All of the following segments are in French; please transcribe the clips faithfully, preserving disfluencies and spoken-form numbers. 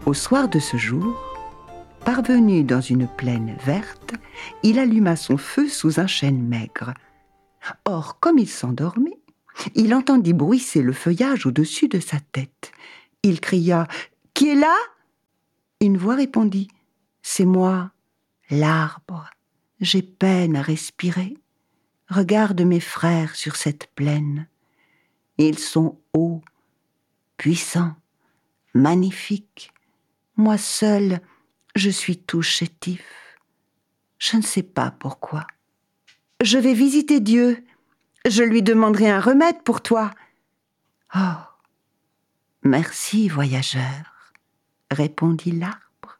Au soir de ce jour, parvenu dans une plaine verte, il alluma son feu sous un chêne maigre. Or, comme il s'endormait, il entendit bruisser le feuillage au-dessus de sa tête. Il cria « Qui est là ?» Une voix répondit « C'est moi, l'arbre. J'ai peine à respirer. Regarde mes frères sur cette plaine. Ils sont hauts, puissants, magnifiques. Moi seul, je suis tout chétif. Je ne sais pas pourquoi. Je vais visiter Dieu. Je lui demanderai un remède pour toi. » « Oh, merci, voyageur, » répondit l'arbre.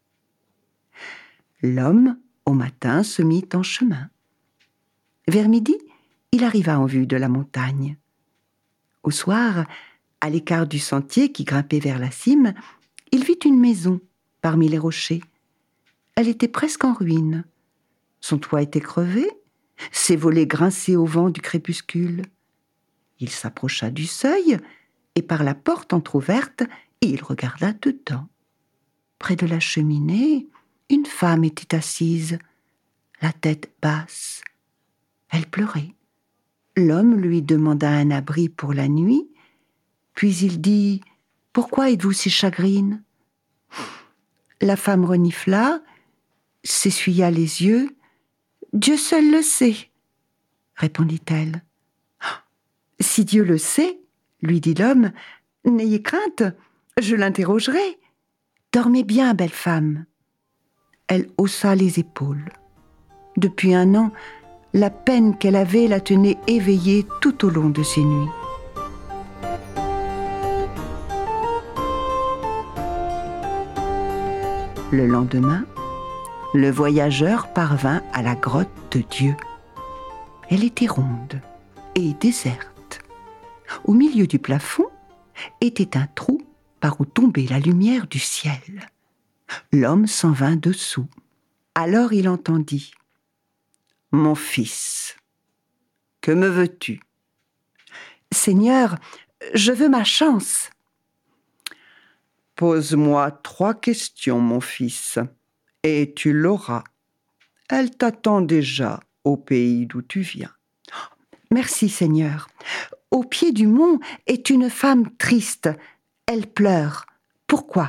L'homme, au matin, se mit en chemin. Vers midi, il arriva en vue de la montagne. Au soir, à l'écart du sentier qui grimpait vers la cime, il vit une maison parmi les rochers. Elle était presque en ruine. Son toit était crevé, ses volets grinçaient au vent du crépuscule. Il s'approcha du seuil et par la porte entr'ouverte, il regarda dedans. Près de la cheminée, une femme était assise, la tête basse. Elle pleurait. L'homme lui demanda un abri pour la nuit, puis il dit « Pourquoi êtes-vous si chagrine ?» La femme renifla, s'essuya les yeux. « Dieu seul le sait, » répondit-elle. « Si Dieu le sait, » lui dit l'homme, « n'ayez crainte, je l'interrogerai. Dormez bien, belle femme. » Elle haussa les épaules. Depuis un an, la peine qu'elle avait la tenait éveillée tout au long de ses nuits. Le lendemain, le voyageur parvint à la grotte de Dieu. Elle était ronde et déserte. Au milieu du plafond était un trou par où tombait la lumière du ciel. L'homme s'en vint dessous. Alors il entendit « Mon fils, que me veux-tu ?»« Seigneur, je veux ma chance. »« Pose-moi trois questions, mon fils, et tu l'auras. Elle t'attend déjà au pays d'où tu viens. »« Merci, Seigneur. Au pied du mont est une femme triste. Elle pleure. Pourquoi ? » ?»«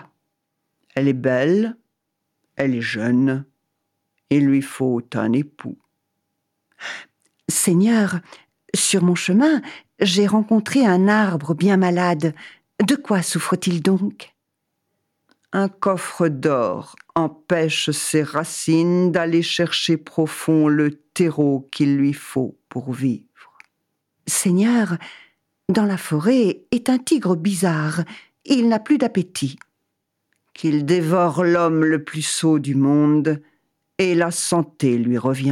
Elle est belle, elle est jeune, il lui faut un époux. »« Seigneur, sur mon chemin, j'ai rencontré un arbre bien malade. De quoi souffre-t-il donc ? » ?»« Un coffre d'or empêche ses racines d'aller chercher profond le terreau qu'il lui faut pour vivre. »« Seigneur, dans la forêt est un tigre bizarre. Il n'a plus d'appétit. »« Qu'il dévore l'homme le plus sot du monde, et la santé lui reviendra. »«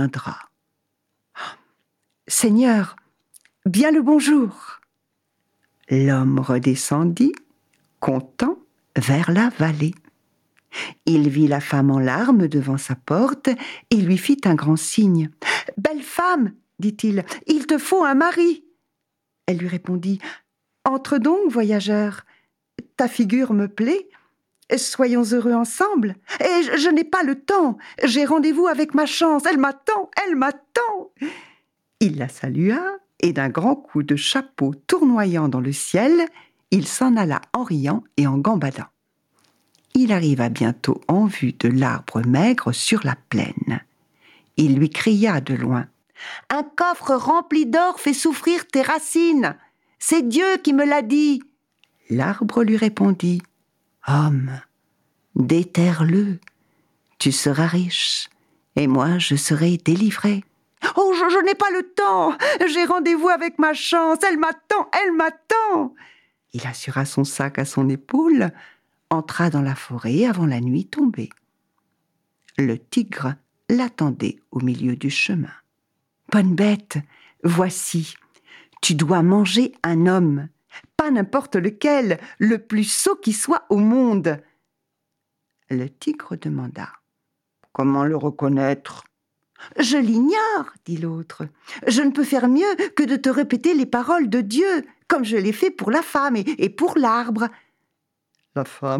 Seigneur, bien le bonjour. » L'homme redescendit, content, vers la vallée. Il vit la femme en larmes devant sa porte et lui fit un grand signe. « Belle femme, dit-il, il te faut un mari. » Elle lui répondit « Entre donc, voyageur, ta figure me plaît. Soyons heureux ensemble. Et je, je n'ai pas le temps. J'ai rendez-vous avec ma chance. Elle m'attend, elle m'attend. » Il la salua et d'un grand coup de chapeau tournoyant dans le ciel, il s'en alla en riant et en gambadant. Il arriva bientôt en vue de l'arbre maigre sur la plaine. Il lui cria de loin « Un coffre rempli d'or fait souffrir tes racines. C'est Dieu qui me l'a dit. » L'arbre lui répondit « Homme, déterre-le. Tu seras riche, et moi je serai délivré. »« Oh, je, je n'ai pas le temps. J'ai rendez-vous avec ma chance. Elle m'attend, elle m'attend. » Il assura son sac à son épaule, entra dans la forêt avant la nuit tombée. Le tigre l'attendait au milieu du chemin. « Bonne bête, voici. Tu dois manger un homme, pas n'importe lequel, le plus sot qui soit au monde. » Le tigre demanda « Comment le reconnaître ?»« Je l'ignore, dit l'autre. Je ne peux faire mieux que de te répéter les paroles de Dieu, comme je l'ai fait pour la femme et, et pour l'arbre. » « La femme ?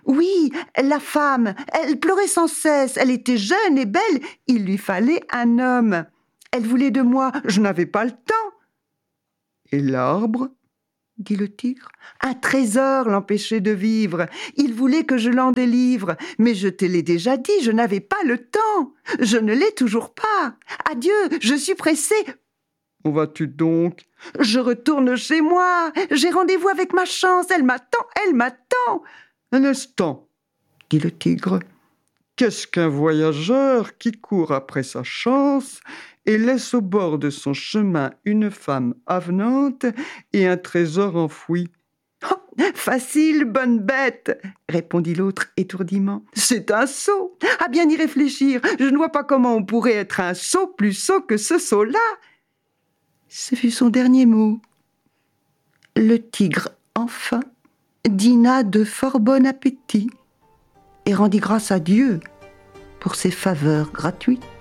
Oui, la femme, elle pleurait sans cesse, elle était jeune et belle, il lui fallait un homme. Elle voulait de moi, je n'avais pas le temps. Et l'arbre, dit le tigre, un trésor l'empêchait de vivre. Il voulait que je l'en délivre, mais je te l'ai déjà dit, je n'avais pas le temps. Je ne l'ai toujours pas. Adieu, je suis pressée. Où vas-tu donc? Je retourne chez moi. J'ai rendez-vous avec ma chance. Elle m'attend, elle m'attend. Un instant, dit le tigre. Qu'est-ce qu'un voyageur qui court après sa chance et laisse au bord de son chemin une femme avenante et un trésor enfoui? Oh, facile, bonne bête, répondit l'autre étourdiment. C'est un sot. À bien y réfléchir, je ne vois pas comment on pourrait être un sot plus sot que ce sot-là. Ce fut son dernier mot. Le tigre, enfin, dîna de fort bon appétit et rendit grâce à Dieu pour ses faveurs gratuites.